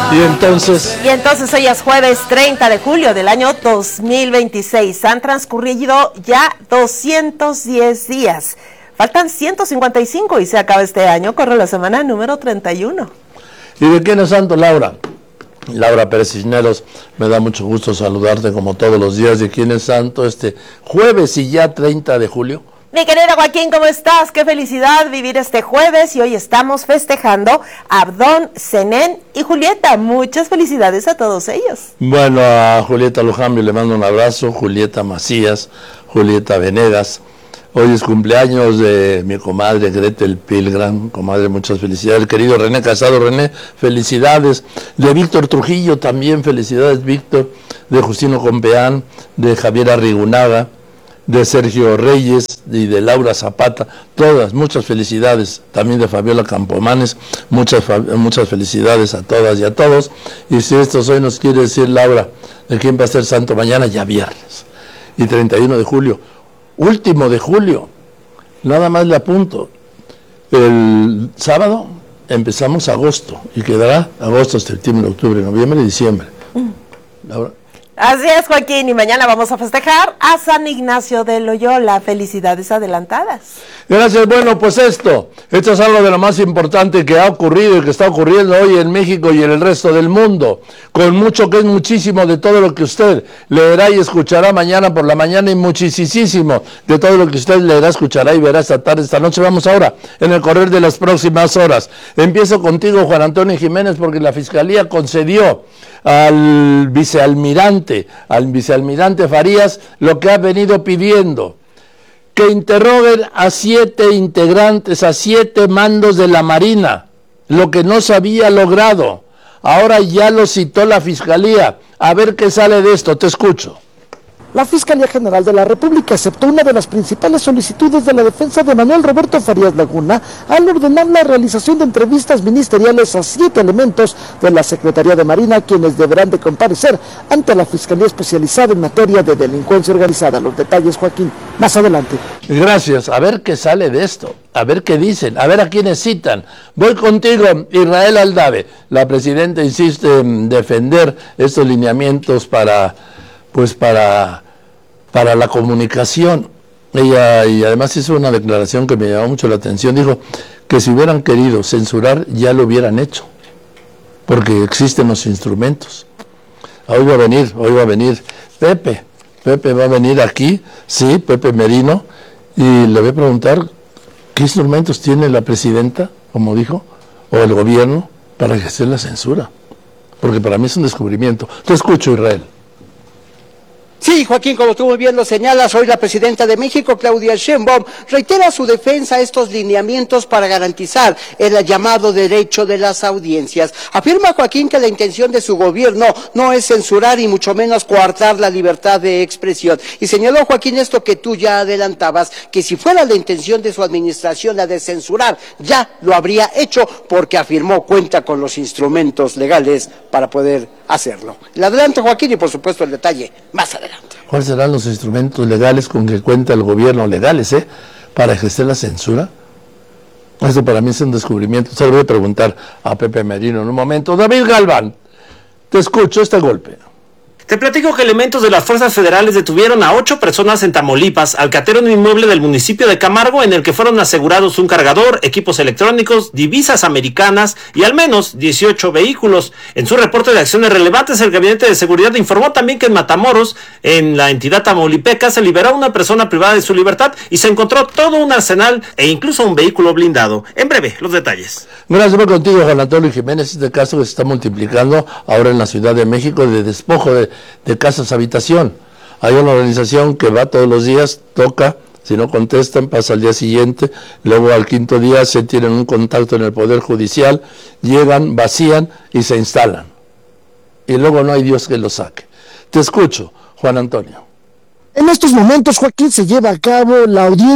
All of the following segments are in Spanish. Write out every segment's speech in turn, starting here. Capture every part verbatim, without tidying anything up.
Y entonces... Y entonces hoy es jueves treinta de julio del año dos mil veintiséis. Han transcurrido ya doscientos diez días. Faltan ciento cincuenta y cinco y se acaba este año. Corre la semana número treinta y uno. ¿Y de quién es santo, Laura? Laura Pérez Cisneros, me da mucho gusto saludarte como todos los días. ¿De quién es santo este jueves y ya treinta de julio? Mi querido Joaquín, ¿cómo estás? Qué felicidad vivir este jueves y hoy estamos festejando a Abdón, Zenén y Julieta. Muchas felicidades a todos ellos. Bueno, a Julieta Lujambio le mando un abrazo, Julieta Macías, Julieta Venegas. Hoy es cumpleaños de mi comadre Gretel Pilgram. Comadre, muchas felicidades. El querido René Casado, René, felicidades. De Víctor Trujillo también, felicidades, Víctor. De Justino Compeán, de Javier Arrigunaga, de Sergio Reyes y de Laura Zapata, todas, muchas felicidades, también de Fabiola Campomanes, muchas, muchas felicidades a todas y a todos. Y si esto hoy nos quiere decir Laura, de quién va a ser santo mañana, ya viernes, y treinta y uno de julio, último de julio, nada más le apunto, el sábado empezamos agosto, y quedará agosto, septiembre, octubre, noviembre y diciembre. Mm. Laura. Así es, Joaquín, y mañana vamos a festejar a San Ignacio de Loyola. Felicidades adelantadas. Gracias. Bueno, pues esto, esto es algo de lo más importante que ha ocurrido y que está ocurriendo hoy en México y en el resto del mundo, con mucho que es muchísimo de todo lo que usted leerá y escuchará mañana por la mañana y muchísimo de todo lo que usted leerá, escuchará y verá esta tarde, esta noche. Vamos ahora en el correr de las próximas horas. Empiezo contigo, Juan Antonio Jiménez, porque la Fiscalía concedió al vicealmirante, al vicealmirante Farías, lo que ha venido pidiendo, que interroguen a siete integrantes, a siete mandos de la Marina, lo que no se había logrado. Ahora ya lo citó la Fiscalía. A ver qué sale de esto, te escucho. La Fiscalía General de la República aceptó una de las principales solicitudes de la defensa de Manuel Roberto Farías Laguna al ordenar la realización de entrevistas ministeriales a siete elementos de la Secretaría de Marina, quienes deberán de comparecer ante la Fiscalía Especializada en materia de delincuencia organizada. Los detalles, Joaquín, más adelante. Gracias. A ver qué sale de esto, a ver qué dicen, a ver a quiénes citan. Voy contigo, Israel Aldave. La presidenta insiste en defender estos lineamientos para, pues para... para la comunicación. Ella, y además hizo una declaración que me llamó mucho la atención, dijo que si hubieran querido censurar ya lo hubieran hecho, porque existen los instrumentos. Hoy va a venir, hoy va a venir Pepe, Pepe va a venir aquí, sí, Pepe Merino, y le voy a preguntar qué instrumentos tiene la presidenta, como dijo, o el gobierno, para ejercer la censura, porque para mí es un descubrimiento. Te escucho, Israel. Sí, Joaquín, como tú muy bien lo señalas, hoy la presidenta de México, Claudia Sheinbaum, reitera su defensa a estos lineamientos para garantizar el llamado derecho de las audiencias. Afirma, Joaquín, que la intención de su gobierno no es censurar y mucho menos coartar la libertad de expresión. Y señaló, Joaquín, esto que tú ya adelantabas, que si fuera la intención de su administración la de censurar, ya lo habría hecho, porque afirmó cuenta con los instrumentos legales para poder hacerlo. El adelanto, Joaquín, y por supuesto el detalle más adelante. ¿Cuáles serán los instrumentos legales con que cuenta el gobierno, legales, eh, para ejercer la censura? Eso para mí es un descubrimiento. Se lo voy a preguntar a Pepe Merino en un momento. David Galván, te escucho este golpe. Te platico que elementos de las fuerzas federales detuvieron a ocho personas en Tamaulipas al cateo en un inmueble del municipio de Camargo, en el que fueron asegurados un cargador, equipos electrónicos, divisas americanas y al menos dieciocho vehículos. En su reporte de acciones relevantes, el Gabinete de Seguridad informó también que en Matamoros, en la entidad tamaulipeca, se liberó a una persona privada de su libertad y se encontró todo un arsenal e incluso un vehículo blindado. En breve, los detalles. Gracias, voy contigo, Juan Antonio Jiménez. Este caso que se está multiplicando ahora en la Ciudad de México de despojo de de casas habitación. Hay una organización que va todos los días, toca, si no contestan, pasa al día siguiente, luego al quinto día se tienen un contacto en el Poder Judicial, llegan, vacían y se instalan. Y luego no hay Dios que los saque. Te escucho, Juan Antonio. En estos momentos, Joaquín, se lleva a cabo la audiencia en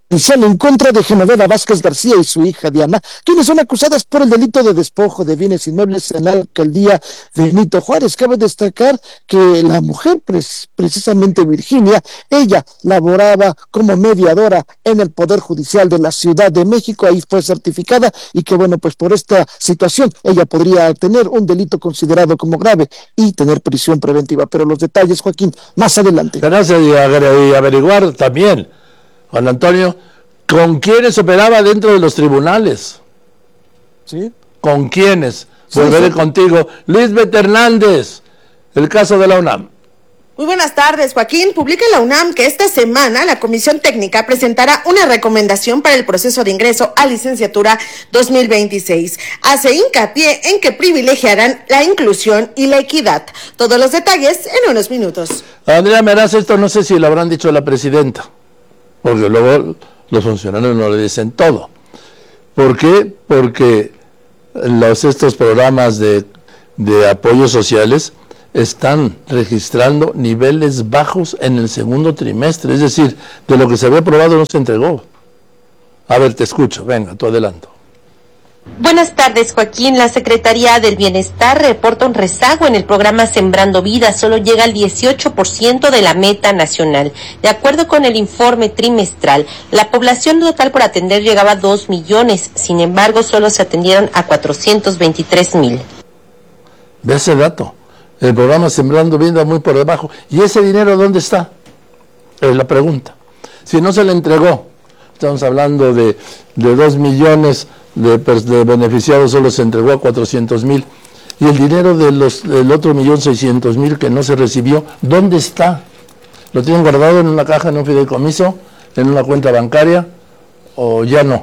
judicial en contra de Genoveva Vázquez García y su hija Diana, quienes son acusadas por el delito de despojo de bienes inmuebles en la alcaldía de Benito Juárez. Cabe destacar que la mujer, pues, precisamente Virginia, ella laboraba como mediadora en el Poder Judicial de la Ciudad de México, ahí fue certificada, y que bueno, pues por esta situación ella podría tener un delito considerado como grave y tener prisión preventiva. Pero los detalles, Joaquín, más adelante. Gracias, y averiguar también, Juan Antonio, ¿con quiénes operaba dentro de los tribunales? ¿Sí? ¿Con quiénes? Sí, Volveré sí. contigo. Lisbeth Hernández, el caso de la UNAM. Muy buenas tardes, Joaquín. Publica la UNAM que esta semana la Comisión Técnica presentará una recomendación para el proceso de ingreso a licenciatura dos mil veintiséis. Hace hincapié en que privilegiarán la inclusión y la equidad. Todos los detalles en unos minutos. Andrea Meraz, esto no sé si lo habrán dicho a la presidenta, porque luego los funcionarios no le dicen todo. ¿Por qué? Porque los, estos programas de, de apoyos sociales están registrando niveles bajos en el segundo trimestre, es decir, de lo que se había aprobado no se entregó. A ver, te escucho, venga, tú adelanto. Buenas tardes, Joaquín. La Secretaría del Bienestar reporta un rezago en el programa Sembrando Vida. Solo llega al dieciocho por ciento de la meta nacional. De acuerdo con el informe trimestral, la población total por atender llegaba a dos millones. Sin embargo, solo se atendieron a cuatrocientos veintitrés mil. Ve ese dato. El programa Sembrando Vida muy por debajo. ¿Y ese dinero dónde está? Es la pregunta. Si no se le entregó, estamos hablando de, de dos millones de, de beneficiados, solo se entregó a cuatrocientos mil. Y el dinero de los, del otro millón seiscientos mil que no se recibió, ¿dónde está? ¿Lo tienen guardado en una caja, en un fideicomiso, en una cuenta bancaria, o ya no?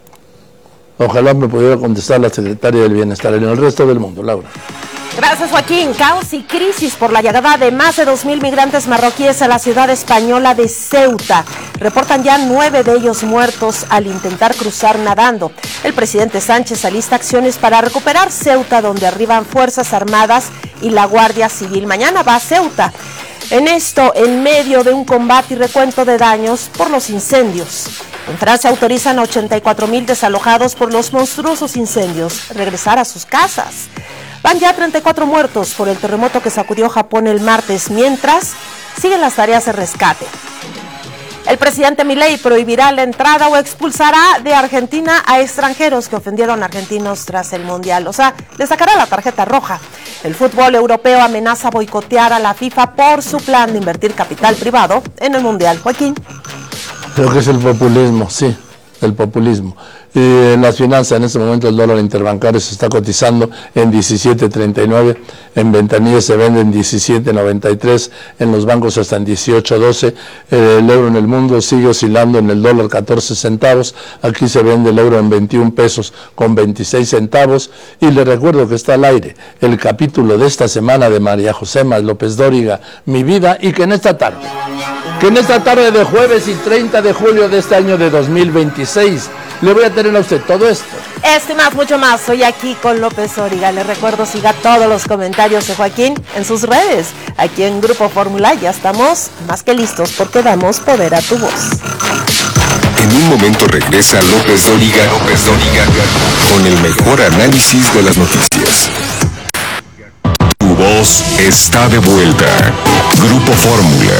Ojalá me pudiera contestar la secretaria del Bienestar. En el resto del mundo, Laura. Gracias, Joaquín. Caos y crisis por la llegada de más de dos mil migrantes marroquíes a la ciudad española de Ceuta. Reportan ya nueve de ellos muertos al intentar cruzar nadando. El presidente Sánchez alista acciones para recuperar Ceuta, donde arriban Fuerzas Armadas y la Guardia Civil. Mañana va a Ceuta. En esto, en medio de un combate y recuento de daños por los incendios. En Francia autorizan a ochenta y cuatro mil desalojados por los monstruosos incendios regresar a sus casas. Van ya treinta y cuatro muertos por el terremoto que sacudió Japón el martes, mientras siguen las tareas de rescate. El presidente Milei prohibirá la entrada o expulsará de Argentina a extranjeros que ofendieron a argentinos tras el Mundial. O sea, le sacará la tarjeta roja. El fútbol europeo amenaza boicotear a la FIFA por su plan de invertir capital privado en el Mundial. Joaquín. Creo que es el populismo, sí, el populismo. Y en las finanzas, en este momento el dólar interbancario se está cotizando en diecisiete treinta y nueve, en ventanillas se vende en diecisiete noventa y tres, en los bancos hasta en dieciocho doce, el euro en el mundo sigue oscilando en el dólar catorce centavos, aquí se vende el euro en veintiún pesos con veintiséis centavos, y le recuerdo que está al aire el capítulo de esta semana de María José López Dóriga, Mi Vida, y que en esta tarde, que en esta tarde de jueves y treinta de julio de este año de dos mil veintiséis, le voy a tener a usted todo esto. Esto y más, mucho más. Soy aquí con López Dóriga. Le recuerdo, siga todos los comentarios de Joaquín en sus redes. Aquí en Grupo Fórmula ya estamos más que listos porque damos poder a tu voz. En un momento regresa López Dóriga, López Dóriga, con el mejor análisis de las noticias. Tu voz está de vuelta. Grupo Fórmula.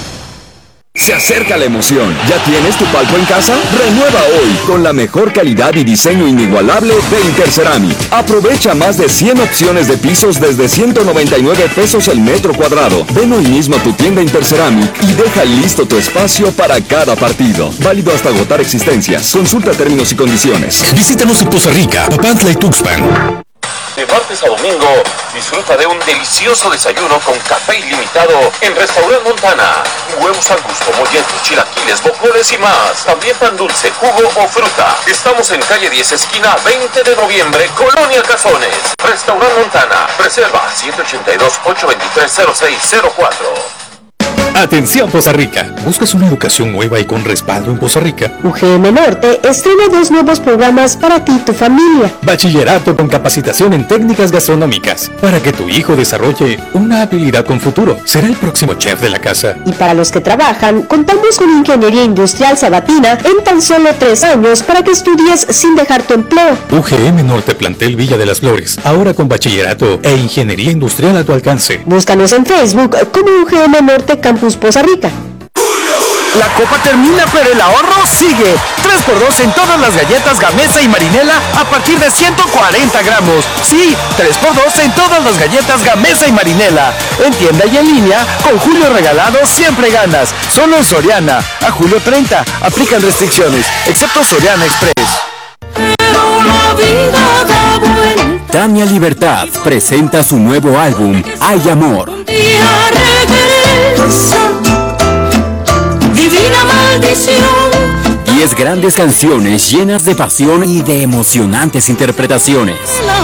Se acerca la emoción. ¿Ya tienes tu palco en casa? Renueva hoy con la mejor calidad y diseño inigualable de Interceramic. Aprovecha más de cien opciones de pisos desde ciento noventa y nueve pesos el metro cuadrado. Ven hoy mismo a tu tienda Interceramic y deja listo tu espacio para cada partido. Válido hasta agotar existencias. Consulta términos y condiciones. Visítanos en Poza Rica, Papantla y Tuxpan. De martes a domingo, disfruta de un delicioso desayuno con café ilimitado en Restaurant Montana. Huevos al gusto, molletos, chilaquiles, bocoles y más. También pan dulce, jugo o fruta. Estamos en calle diez, esquina veinte de noviembre, Colonia Cazones. Restaurant Montana. Reserva siete ocho dos, ocho dos tres, cero seis cero cuatro. Atención Poza Rica, ¿buscas una educación nueva y con respaldo en Poza Rica? U G M Norte estrena dos nuevos programas para ti y tu familia. Bachillerato con capacitación en técnicas gastronómicas, para que tu hijo desarrolle una habilidad con futuro. Será el próximo chef de la casa. Y para los que trabajan, contamos con Ingeniería Industrial Sabatina en tan solo tres años para que estudies sin dejar tu empleo. U G M Norte Plantel Villa de las Flores, ahora con bachillerato e ingeniería industrial a tu alcance. Búscanos en Facebook como U G M Norte Campus Poza Rica. La copa termina, pero el ahorro sigue. tres por dos en todas las galletas Gamesa y Marinela a partir de ciento cuarenta gramos. Sí, tres por dos en todas las galletas Gamesa y Marinela. En tienda y en línea, con Julio Regalado siempre ganas. Solo en Soriana. A julio treinta. Aplican restricciones, excepto Soriana Express. Tania Libertad presenta su nuevo álbum, Hay Amor. Divina maldición. Diez grandes canciones llenas de pasión y de emocionantes interpretaciones.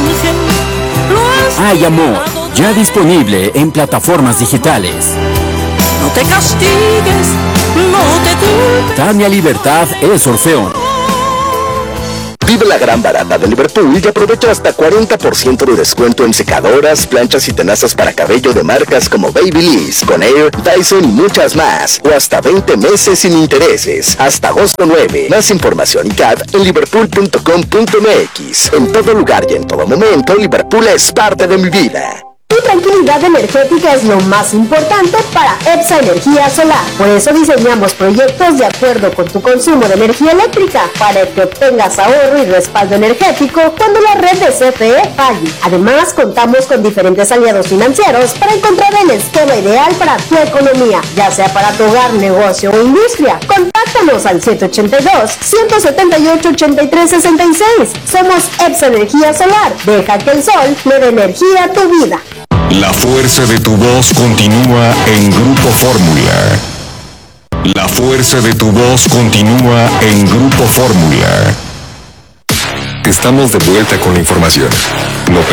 Hay Amor, ya disponible en plataformas digitales. No te castigues, no te culpes. Tania Libertad es Orfeón. Vive la gran barata de Liverpool y aprovecha hasta cuarenta por ciento de descuento en secadoras, planchas y tenazas para cabello de marcas como Babyliss, Conair, Dyson y muchas más. O hasta veinte meses sin intereses. Hasta agosto nueve. Más información y C A D en liverpool punto com punto m x. En todo lugar y en todo momento, Liverpool es parte de mi vida. Tu tranquilidad energética es lo más importante para EPSA Energía Solar. Por eso diseñamos proyectos de acuerdo con tu consumo de energía eléctrica para que obtengas ahorro y respaldo energético cuando la red de C F E falle. Además, contamos con diferentes aliados financieros para encontrar el esquema ideal para tu economía, ya sea para tu hogar, negocio o industria. Contáctanos al siete ocho dos, uno siete ocho, ocho tres seis seis. Somos EPSA Energía Solar. Deja que el sol le dé energía a tu vida. La fuerza de tu voz continúa en Grupo Fórmula. La fuerza de tu voz continúa en Grupo Fórmula. Estamos de vuelta con la información. No